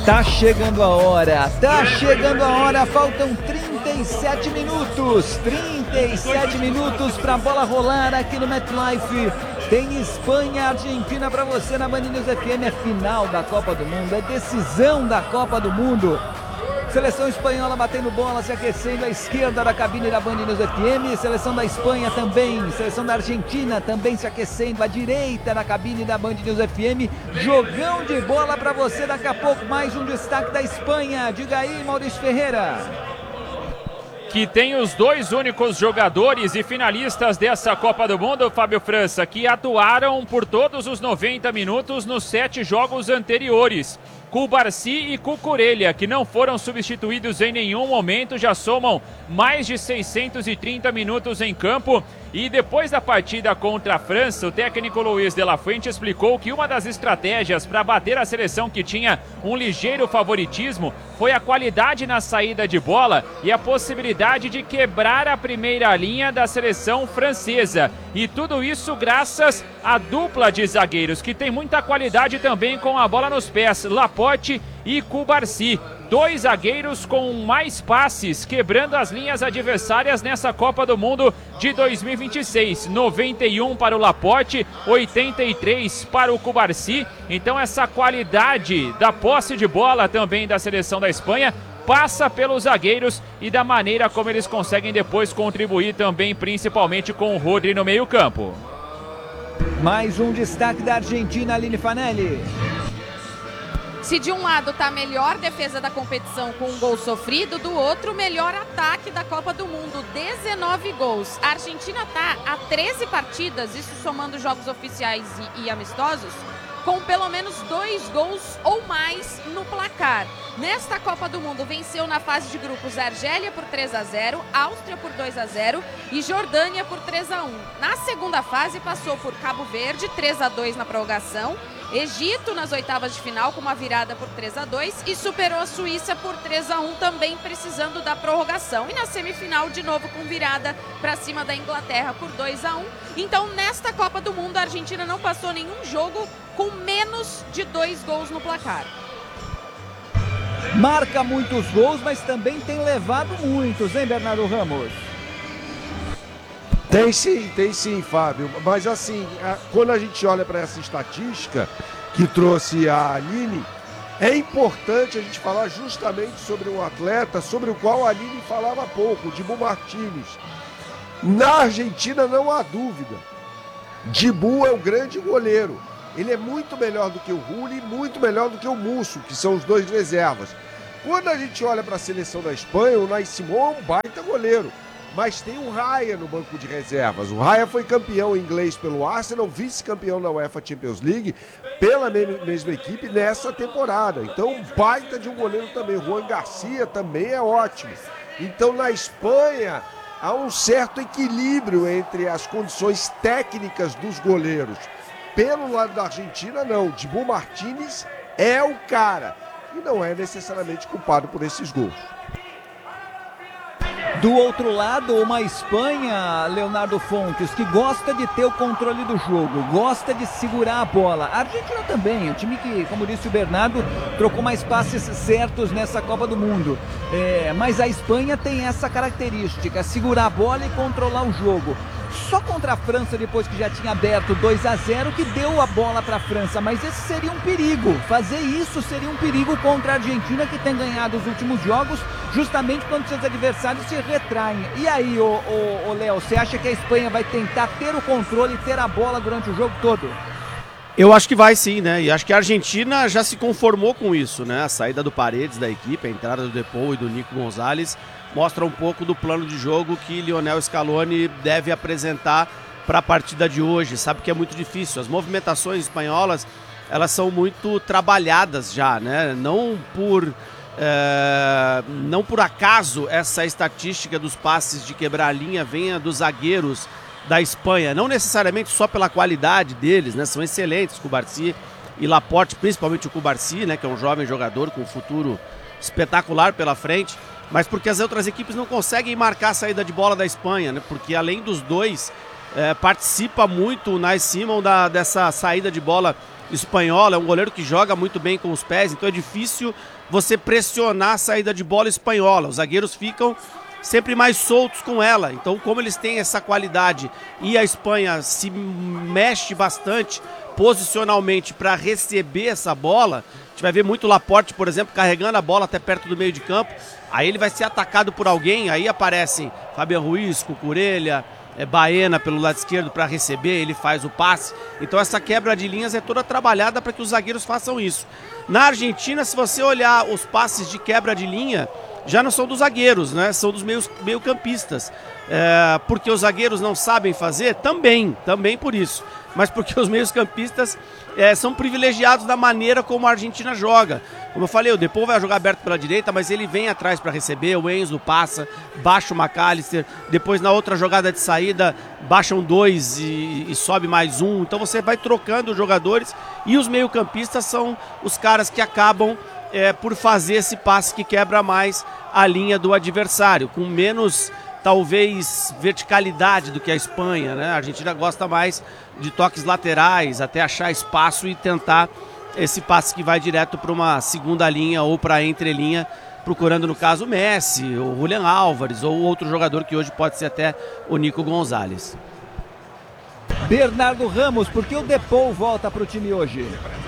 Tá chegando a hora, faltam 37 minutos pra bola rolar aqui no MetLife. Tem Espanha, Argentina pra você na Band News FM, é final da Copa do Mundo, é decisão da Copa do Mundo. Seleção espanhola batendo bola, se aquecendo à esquerda da cabine da Band News FM. Seleção da Espanha também, seleção da Argentina também se aquecendo à direita da cabine da Band News FM. Jogão de bola para você daqui a pouco, mais um destaque da Espanha. Diga aí, Maurício Ferreira. Que tem os dois únicos jogadores e finalistas dessa Copa do Mundo, Fábio França, que atuaram por todos os 90 minutos nos 7 jogos anteriores. Cubarsí e Cucurella, que não foram substituídos em nenhum momento, já somam mais de 630 minutos em campo. E depois da partida contra a França, o técnico Luiz de la Fuente explicou que uma das estratégias para bater a seleção que tinha um ligeiro favoritismo foi a qualidade na saída de bola e a possibilidade de quebrar a primeira linha da seleção francesa. E tudo isso graças à dupla de zagueiros, que tem muita qualidade também com a bola nos pés, Laporte e Cubarsí. 2 zagueiros com mais passes, quebrando as linhas adversárias nessa Copa do Mundo de 2026. 91 para o Laporte, 83 para o Cubarsí. Então essa qualidade da posse de bola também da seleção da Espanha passa pelos zagueiros e da maneira como eles conseguem depois contribuir também, principalmente com o Rodri no meio-campo. Mais um destaque da Argentina, Aline Fanelli. Se de um lado está a melhor defesa da competição com um gol sofrido, do outro o melhor ataque da Copa do Mundo, 19 gols. A Argentina está a 13 partidas, isso somando jogos oficiais e amistosos, com pelo menos 2 gols ou mais no placar. Nesta Copa do Mundo venceu na fase de grupos a Argélia por 3-0, Áustria por 2-0 e Jordânia por 3-1. Na segunda fase passou por Cabo Verde, 3-2 na prorrogação, Egito nas oitavas de final com uma virada por 3-2 e superou a Suíça por 3-1, também precisando da prorrogação. E na semifinal, de novo com virada para cima da Inglaterra por 2-1. Então, nesta Copa do Mundo, a Argentina não passou nenhum jogo com menos de 2 gols no placar. Marca muitos gols, mas também tem levado muitos, hein, Bernardo Ramos? Tem sim, Fábio. Mas assim, quando a gente olha para essa estatística que trouxe a Aline, é importante a gente falar justamente sobre um atleta sobre o qual a Aline falava há pouco, o Dibu Martínez. Na Argentina não há dúvida. Dibu é o grande goleiro. Ele é muito melhor do que o Rulli, muito melhor do que o Musso, que são os 2 reservas. Quando a gente olha para a seleção da Espanha, o Unai Simón é um baita goleiro. Mas tem o Raya no banco de reservas. O Raya foi campeão inglês pelo Arsenal, vice-campeão na UEFA Champions League, pela mesma equipe nessa temporada. Então, baita de um goleiro também. O Juan Garcia também é ótimo. Então, na Espanha, há um certo equilíbrio entre as condições técnicas dos goleiros. Pelo lado da Argentina, não. Dibu Martínez é o cara. E não é necessariamente culpado por esses gols. Do outro lado, uma Espanha, Leonardo Fontes, que gosta de ter o controle do jogo, gosta de segurar a bola. A Argentina também, um time que, como disse o Bernardo, trocou mais passes certos nessa Copa do Mundo. Mas a Espanha tem essa característica, segurar a bola e controlar o jogo. Só contra a França, depois que já tinha aberto 2-0, que deu a bola para a França, mas esse seria um perigo. Fazer isso seria um perigo contra a Argentina, que tem ganhado os últimos jogos, justamente quando seus adversários se retraem. E aí, Léo, você acha que a Espanha vai tentar ter o controle e ter a bola durante o jogo todo? Eu acho que vai sim, né? E acho que a Argentina já se conformou com isso, né? A saída do Paredes da equipe, a entrada do Depou e do Nico Gonzalez mostra um pouco do plano de jogo que Lionel Scaloni deve apresentar para a partida de hoje. Sabe que é muito difícil. As movimentações espanholas, elas são muito trabalhadas já, né? Não por acaso essa estatística dos passes de quebrar a linha venha dos zagueiros da Espanha. Não necessariamente só pela qualidade deles, né? São excelentes, Cubarsí e Laporte, principalmente o Cubarsí, né? Que é um jovem jogador com um futuro espetacular pela frente. Mas porque as outras equipes não conseguem marcar a saída de bola da Espanha, né? Porque além dos dois, participa muito o Unai Simón dessa saída de bola espanhola, é um goleiro que joga muito bem com os pés, então é difícil você pressionar a saída de bola espanhola. Os zagueiros ficam sempre mais soltos com ela. Então, como eles têm essa qualidade e a Espanha se mexe bastante posicionalmente para receber essa bola, a gente vai ver muito Laporte, por exemplo, carregando a bola até perto do meio de campo. Aí ele vai ser atacado por alguém, aí aparecem Fabián Ruiz, Cucurella, Baena pelo lado esquerdo para receber, ele faz o passe. Então essa quebra de linhas é toda trabalhada para que os zagueiros façam isso. Na Argentina, se você olhar os passes de quebra de linha, já não são dos zagueiros, né? São dos meio-campistas. Porque os zagueiros não sabem fazer? Também por isso. Mas porque os meios-campistas são privilegiados da maneira como a Argentina joga. Como eu falei, o Depou vai jogar aberto pela direita, mas ele vem atrás para receber, o Enzo passa, baixa o McAllister, depois na outra jogada de saída baixam 2 e sobe mais 1. Então você vai trocando os jogadores e os meio-campistas são os caras que acabam por fazer esse passe que quebra mais a linha do adversário, com menos, talvez, verticalidade do que a Espanha, né? A Argentina gosta mais de toques laterais, até achar espaço e tentar esse passe que vai direto para uma segunda linha ou para a entrelinha, procurando, no caso, o Messi, o Julián Álvares ou outro jogador que hoje pode ser até o Nico Gonzalez. Bernardo Ramos, por que o Depou volta para o time hoje?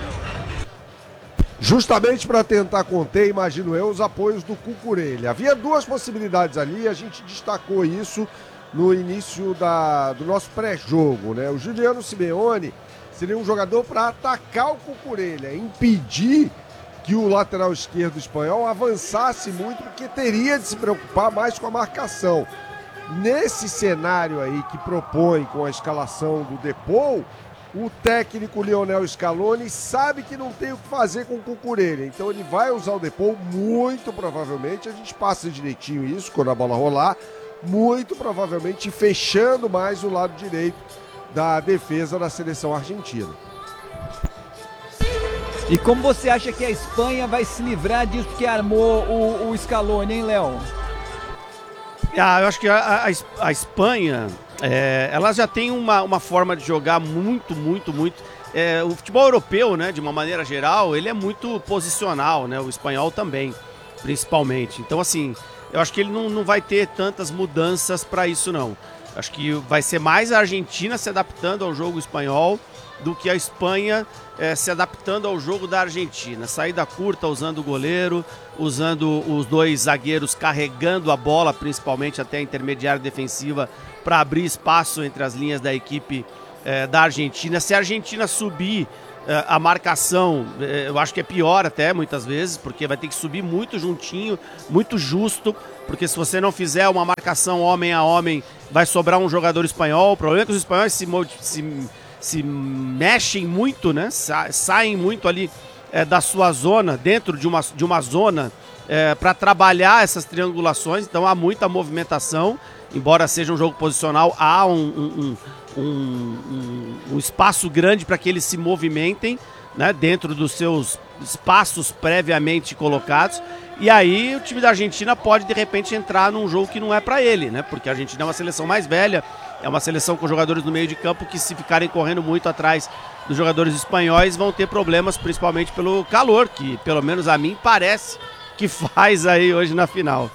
Justamente para tentar conter, imagino eu, os apoios do Cucurella. Havia duas possibilidades ali, a gente destacou isso no início do nosso pré-jogo, né? O Giuliano Simeone seria um jogador para atacar o Cucurella, impedir que o lateral esquerdo espanhol avançasse muito, porque teria de se preocupar mais com a marcação. Nesse cenário aí que propõe com a escalação do Depou, o técnico Lionel Scaloni sabe que não tem o que fazer com o Cucurella, então ele vai usar o Depou muito provavelmente, a gente passa direitinho isso quando a bola rolar, muito provavelmente fechando mais o lado direito da defesa da seleção argentina. E como você acha que a Espanha vai se livrar disso que armou o Scaloni, hein, Léo? Eu acho que a Espanha, ela já tem uma forma de jogar muito. O futebol europeu, né, de uma maneira geral, ele é muito posicional, né? O espanhol também, principalmente. Então, assim, eu acho que ele não vai ter tantas mudanças para isso, não. Acho que vai ser mais a Argentina se adaptando ao jogo espanhol do que a Espanha se adaptando ao jogo da Argentina. Saída curta, usando o goleiro, usando os dois zagueiros carregando a bola, principalmente até a intermediária defensiva, para abrir espaço entre as linhas da equipe da Argentina. Se a Argentina subir a marcação, eu acho que é pior até muitas vezes, porque vai ter que subir muito juntinho, muito justo, porque se você não fizer uma marcação homem a homem, vai sobrar um jogador espanhol. O problema é que os espanhóis se mexem muito, né? Saem muito ali da sua zona, dentro de uma zona, para trabalhar essas triangulações. Então há muita movimentação, embora seja um jogo posicional, há um espaço grande para que eles se movimentem, né, dentro dos seus espaços previamente colocados. E aí o time da Argentina pode de repente entrar num jogo que não é para ele, né? Porque a Argentina é uma seleção mais velha, é uma seleção com jogadores no meio de campo que, se ficarem correndo muito atrás dos jogadores espanhóis, vão ter problemas, principalmente pelo calor, que pelo menos a mim parece que faz aí hoje na final.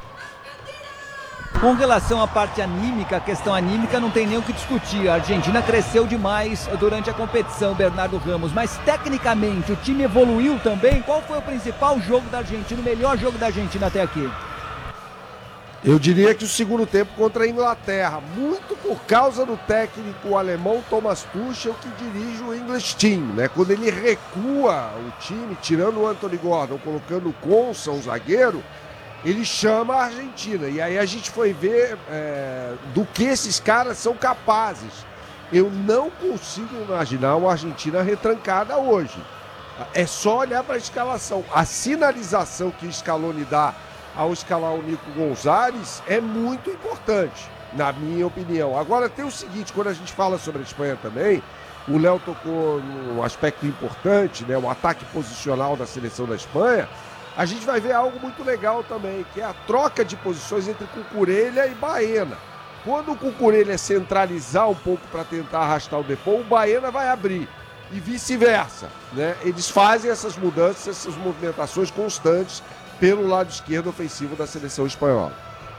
Com relação à parte anímica, a questão anímica não tem nem o que discutir. A Argentina cresceu demais durante a competição, Bernardo Ramos. Mas tecnicamente o time evoluiu também. Qual foi o principal jogo da Argentina, o melhor jogo da Argentina até aqui? Eu diria que o segundo tempo contra a Inglaterra, muito por causa do técnico alemão Thomas Tuchel, que dirige o English Team, né? Quando ele recua o time, tirando o Anthony Gordon, colocando o Consa, um zagueiro, ele chama a Argentina. E aí a gente foi ver do que esses caras são capazes. Eu não consigo imaginar uma Argentina retrancada hoje. É só olhar para a escalação. A sinalização que o Scaloni dá ao escalar o Nico Gonzalez é muito importante, na minha opinião. Agora tem o seguinte, quando a gente fala sobre a Espanha também, o Léo tocou num aspecto importante, né, o ataque posicional da seleção da Espanha. A gente vai ver algo muito legal também, que é a troca de posições entre Cucurella e Baena. Quando o Cucurella centralizar um pouco para tentar arrastar o Depou, o Baena vai abrir. e vice-versa, né? Eles fazem essas mudanças, essas movimentações constantes pelo lado esquerdo ofensivo da seleção espanhola.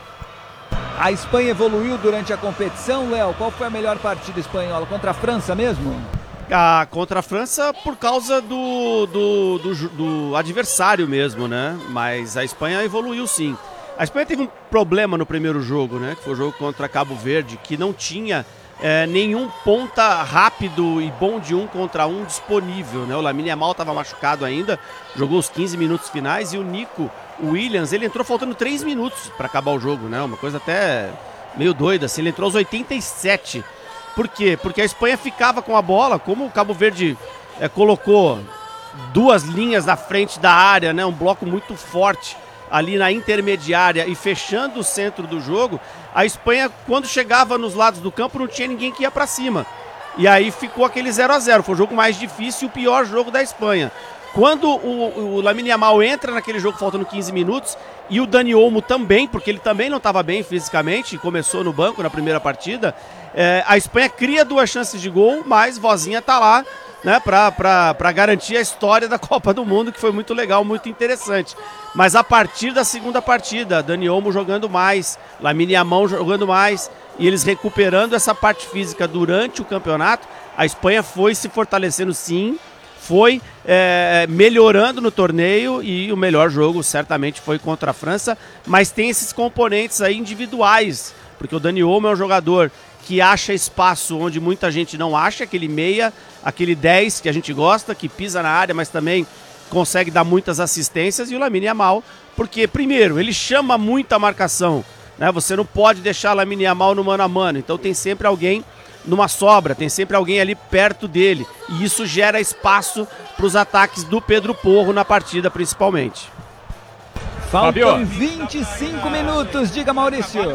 A Espanha evoluiu durante a competição, Léo. Qual foi a melhor partida espanhola? Contra a França mesmo? Contra a França por causa do adversário mesmo, né? Mas a Espanha evoluiu sim. A Espanha teve um problema no primeiro jogo, né? Que foi o jogo contra Cabo Verde, que não tinha nenhum ponta rápido e bom de 1 contra 1 disponível, né? O Lamine Yamal estava machucado ainda, jogou os 15 minutos finais, e o Nico Williams, ele entrou faltando 3 minutos para acabar o jogo, né? Uma coisa até meio doida, assim, ele entrou aos 87. Por quê? Porque a Espanha ficava com a bola, como o Cabo Verde colocou 2 linhas na frente da área, né? Um bloco muito forte ali na intermediária e fechando o centro do jogo, a Espanha, quando chegava nos lados do campo, não tinha ninguém que ia para cima. E aí ficou aquele 0-0, foi o jogo mais difícil e o pior jogo da Espanha. Quando o Lamine Yamal entra naquele jogo faltando 15 minutos, e o Dani Olmo também, porque ele também não estava bem fisicamente, começou no banco na primeira partida, a Espanha cria 2 chances de gol, mas Vozinha tá lá, né, para garantir a história da Copa do Mundo, que foi muito legal, muito interessante. Mas a partir da segunda partida, Dani Olmo jogando mais, Lamine Yamal jogando mais, e eles recuperando essa parte física durante o campeonato, a Espanha foi se fortalecendo sim, foi melhorando no torneio, e o melhor jogo certamente foi contra a França, mas tem esses componentes aí individuais, porque o Dani Olmo é um jogador que acha espaço onde muita gente não acha, aquele meia, aquele 10 que a gente gosta, que pisa na área, mas também consegue dar muitas assistências, e o Lamine Yamal, porque primeiro, ele chama muita marcação, né? Você não pode deixar o Lamine Yamal no mano a mano, então tem sempre alguém numa sobra, tem sempre alguém ali perto dele, e isso gera espaço para os ataques do Pedro Porro na partida principalmente. Faltam 25 minutos, diga Maurício.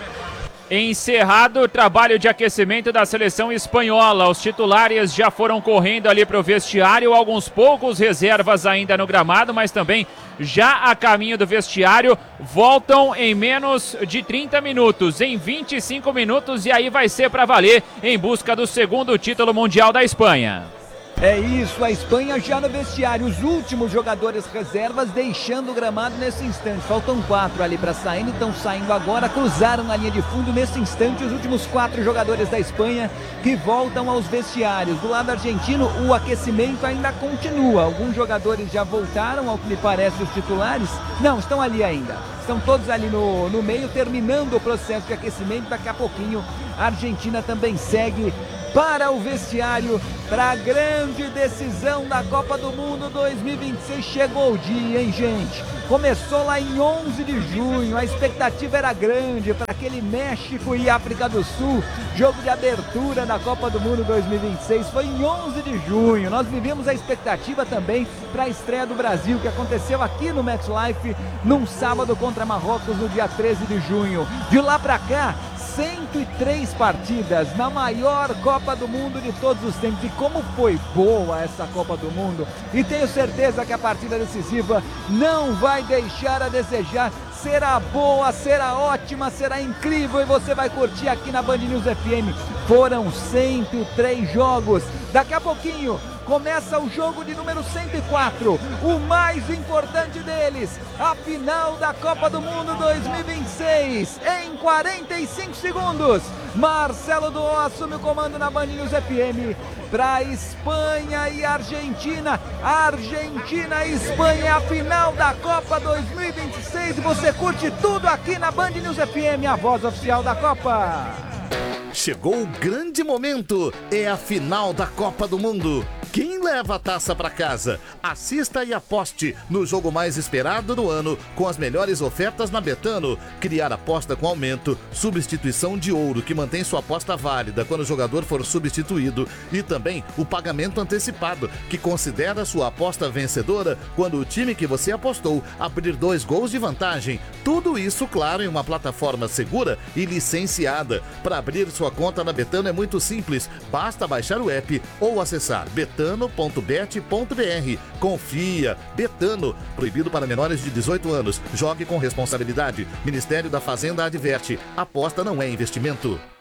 Encerrado o trabalho de aquecimento da seleção espanhola, os titulares já foram correndo ali para o vestiário, alguns poucos reservas ainda no gramado, mas também já a caminho do vestiário, voltam em menos de 30 minutos, em 25 minutos, e aí vai ser para valer em busca do segundo título mundial da Espanha. É isso, a Espanha já no vestiário, os últimos jogadores reservas deixando o gramado nesse instante. Faltam 4 ali para sair, estão saindo agora, cruzaram a linha de fundo nesse instante os últimos 4 jogadores da Espanha que voltam aos vestiários. Do lado argentino, o aquecimento ainda continua. Alguns jogadores já voltaram, ao que me parece, os titulares. Não, estão ali ainda. Estão todos ali no meio, terminando o processo de aquecimento. Daqui a pouquinho a Argentina também segue para o vestiário, para a grande decisão da Copa do Mundo 2026. Chegou o dia, hein, gente? Começou lá em 11 de junho, a expectativa era grande para aquele México e África do Sul, jogo de abertura da Copa do Mundo 2026, foi em 11 de junho. Nós vivemos a expectativa também para a estreia do Brasil, que aconteceu aqui no MetLife, num sábado contra Marrocos, no dia 13 de junho. De lá para cá, 103 partidas na maior Copa do Mundo de todos os tempos. E como foi boa essa Copa do Mundo, e tenho certeza que a partida decisiva não vai deixar a desejar. Será boa, será ótima, será incrível, e você vai curtir aqui na Band News FM. Foram 103 jogos. Daqui a pouquinho começa o jogo de número 104, o mais importante deles, a final da Copa do Mundo 2026. Em 45 segundos, Marcelo Duó assume o comando na Band News FM para Espanha e Argentina. Argentina e Espanha é a final da Copa 2026, e você curte tudo aqui na Band News FM, a voz oficial da Copa. Chegou o grande momento, é a final da Copa do Mundo. Quem leva a taça para casa? Assista e aposte no jogo mais esperado do ano, com as melhores ofertas na Betano. Criar aposta com aumento, substituição de ouro, que mantém sua aposta válida quando o jogador for substituído, e também o pagamento antecipado, que considera sua aposta vencedora quando o time que você apostou abrir 2 gols de vantagem. Tudo isso, claro, em uma plataforma segura e licenciada. Para abrir sua conta na Betano é muito simples, basta baixar o app ou acessar betano.bet.br. Confia, Betano, proibido para menores de 18 anos. Jogue com responsabilidade. Ministério da Fazenda adverte: aposta não é investimento.